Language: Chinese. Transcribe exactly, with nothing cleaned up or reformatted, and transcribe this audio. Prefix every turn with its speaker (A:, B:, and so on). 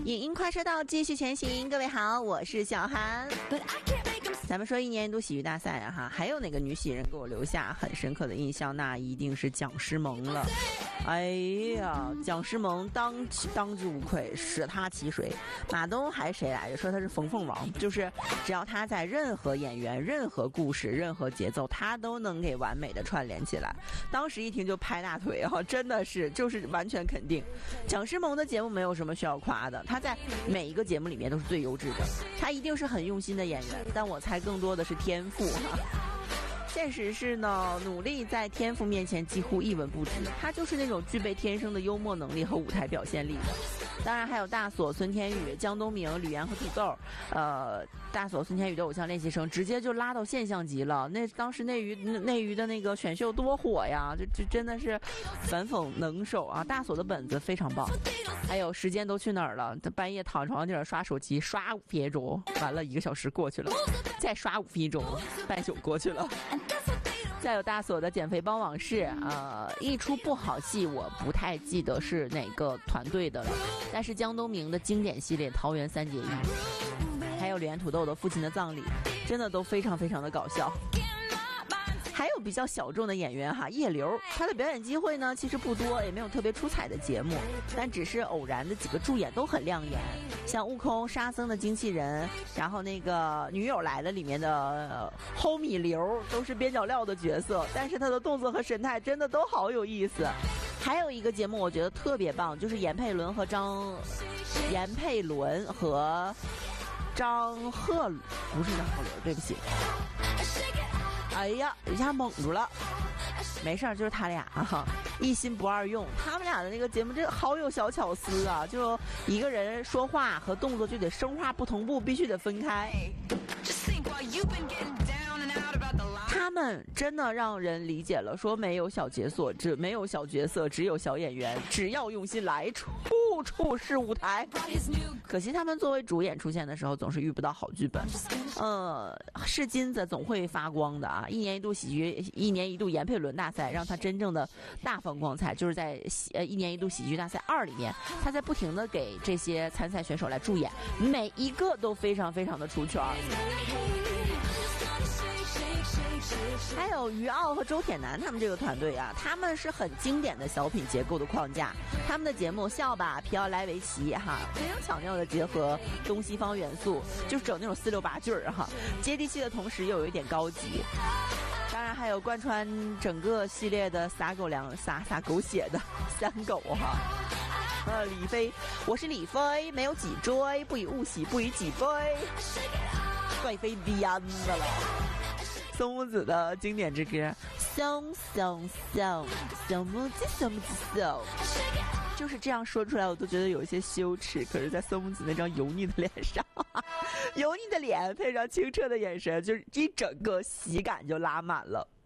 A: 影音快车道继续前行，各位好，我是小韩。咱们说一年一度喜剧大赛啊，哈，还有哪个女喜人给我留下很深刻的印象？那一定是蒋诗萌了。哎呀，蒋诗萌当当之无愧，舍她其谁。马东还谁来着？说他是冯凤王，就是只要他在任何演员、任何故事、任何节奏，他都能给完美的串联起来。当时一听就拍大腿哈，真的是就是完全肯定。蒋诗萌的节目没有什么需要夸的，他在每一个节目里面都是最优质的，他一定是很用心的演员，但我猜更多的是天赋哈。现实是呢，努力在天赋面前几乎一文不值，他就是那种具备天生的幽默能力和舞台表现力的。当然还有大锁、孙天宇、江东明、吕岩和土豆，呃，大锁、孙天宇的偶像练习生直接就拉到现象级了。那当时内娱内娱的那个选秀多火呀，这这真的是反讽能手啊！大锁的本子非常棒。还有时间都去哪儿了？他半夜躺床上刷手机，刷五分钟，完了一个小时过去了，再刷五分钟，半宿过去了。再有大锁的减肥帮往事，呃，一出不好戏，我不太记得是哪个团队的了。但是江东明的经典系列《桃园三结义》，还有脸土豆的父亲的葬礼，真的都非常非常的搞笑。还有比较小众的演员哈，叶流，他的表演机会呢其实不多，也没有特别出彩的节目，但只是偶然的几个助演都很亮眼，像悟空、沙僧的经纪人，然后那个女友来了里面的、呃、homie 刘都是边角料的角色，但是他的动作和神态真的都好有意思。还有一个节目我觉得特别棒，就是严佩伦和张严佩伦和张鹤，不是张鹤伦，对不起。哎呀，一下蒙住了，没事儿，就是他俩哈，一心不二用。他们俩的那个节目真好有小巧思啊，就一个人说话和动作就得声画不同步，必须得分开。他们真的让人理解了，说没有小角色，只没有小角色，只有小演员，只要用心来，处处是舞台。可惜他们作为主演出现的时候，总是遇不到好剧本。呃，是金子总会发光的啊！一年一度喜剧，一年一度严佩伦大赛，让他真正的大放光彩，就是在呃一年一度喜剧大赛二里面，他在不停的给这些参赛选手来助演，每一个都非常非常的出圈。还有于傲和周铁男他们这个团队啊，他们是很经典的小品结构的框架，他们的节目笑吧皮奥莱维奇哈，非常巧妙的结合东西方元素，就是整那种四六八句儿哈，接地气的同时又有一点高级。当然还有贯穿整个系列的撒狗粮撒撒狗血的三狗哈。呃，李飞，我是李飞，没有脊椎，不以物喜，不以己悲，帅飞颠的了。松木子的经典之歌，松松松，松木子松木子松，就是这样说出来，我都觉得有一些羞耻。可是，在松木子那张油腻的脸上，油腻的脸配上清澈的眼神，就是一整个喜感就拉满了。